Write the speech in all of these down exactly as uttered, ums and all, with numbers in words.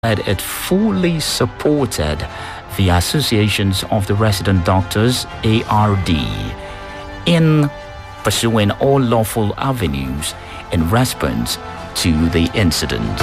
it fully supported the Associations of the Resident Doctors, A R D, in pursuing all lawful avenues in response to the incident.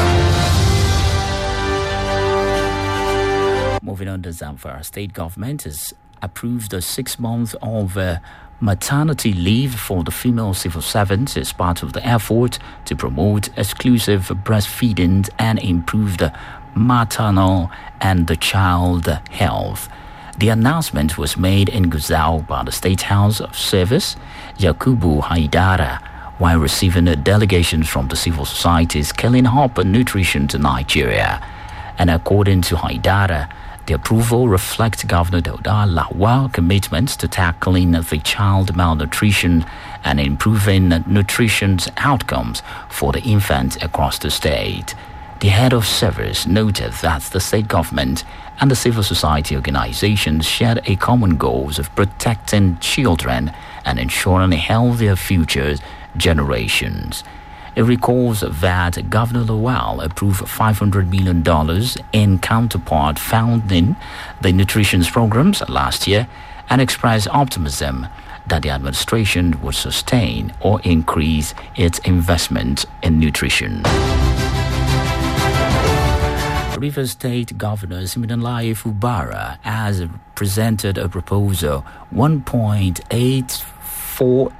Moving on to Zamfara, state government has approved a six months of uh, maternity leave for the female civil servants as part of the effort to promote exclusive breastfeeding and improve the maternal and the child health. The announcement was made in Gusau by the State House of Service, Yakubu Haidara, while receiving a delegation from the civil societies Killing Hope Nutrition to Nigeria. And according to Haidara, the approval reflects Governor Dauda Lawal's commitment to tackling the child malnutrition and improving nutrition outcomes for the infants across the state. The head of service noted that the state government and the civil society organizations shared a common goal of protecting children and ensuring a healthier future generations. It recalls that Governor Lawal approved five hundred million dollars in counterpart funding the nutrition programs last year and expressed optimism that the administration would sustain or increase its investment in nutrition. Rivers State Governor Siminalayi Fubara has presented a proposal one point eight four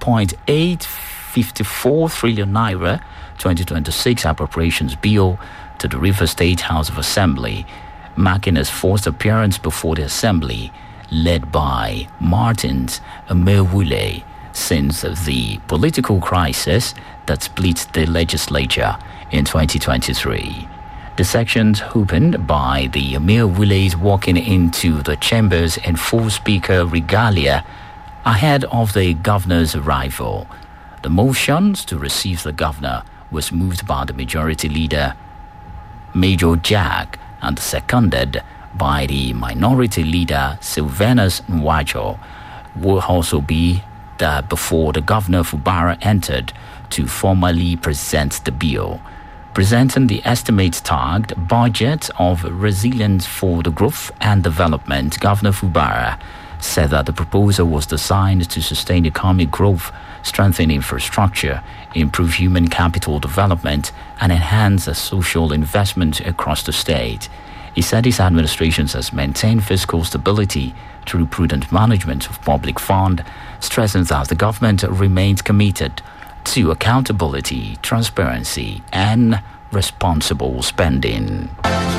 trillion naira twenty twenty-six appropriations bill to the Rivers State House of Assembly, marking his first appearance before the Assembly, led by Martins Amewule, since the political crisis that split the legislature in twenty twenty-three. The sections opened by the Amewules walking into the chambers in full speaker regalia ahead of the governor's arrival. The motions to receive the governor was moved by the majority leader, Major Jack, and seconded by the minority leader, Sylvanus Nwajo, will also be there before the governor Fubara entered to formally present the bill. Presenting the estimate tagged budget of resilience for the growth and development, Governor Fubara said that the proposal was designed to sustain economic growth, strengthen infrastructure, improve human capital development, and enhance social investment across the state. He said his administration has maintained fiscal stability through prudent management of public fund, stressing that the government remains committed to accountability, transparency, and responsible spending.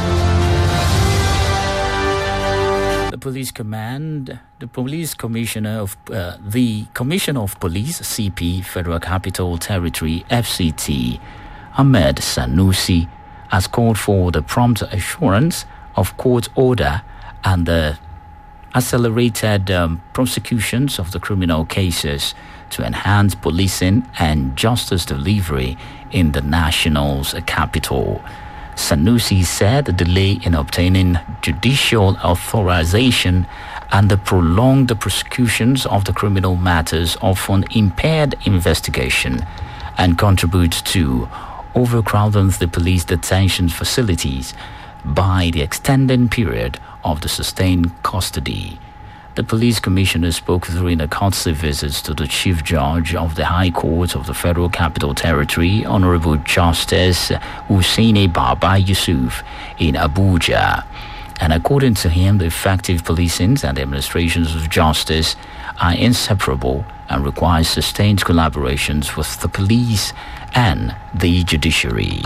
The police command, the police commissioner of uh, the Commissioner of Police, C P, Federal Capital Territory, F C T, Ahmed Sanusi, has called for the prompt assurance of court order and the accelerated um, prosecutions of the criminal cases to enhance policing and justice delivery in the national's capital. Sanusi said the delay in obtaining judicial authorization and the prolonged prosecutions of the criminal matters often impaired investigation and contribute to overcrowding the police detention facilities by the extending period of the sustained custody. The police commissioner spoke during a courtesy visit to the Chief Judge of the High Court of the Federal Capital Territory, Honorable Justice Hussaini Baba Yusuf, in Abuja. And according to him, the effective policing and administrations of justice are inseparable and require sustained collaborations with the police and the judiciary.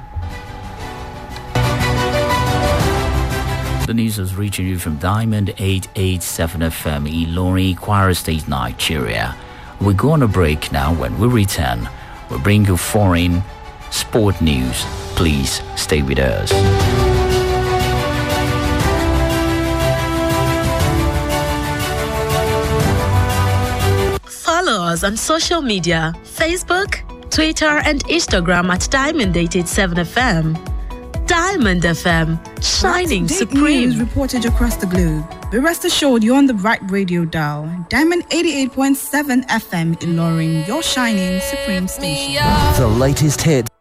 The news is reaching you from Diamond eight eighty-seven F M, Ilorin, Kwara State, Nigeria. We go on a break now. When we return, we'll bring you foreign sport news. Please stay with us. Follow us on social media, Facebook, Twitter, and Instagram at Diamond eight eighty-seven F M. Diamond F M, shining supreme. News reported across the globe. Be rest assured you're on the right radio dial. Diamond eighty-eight point seven F M, Ilorin, your shining supreme station. The latest hit.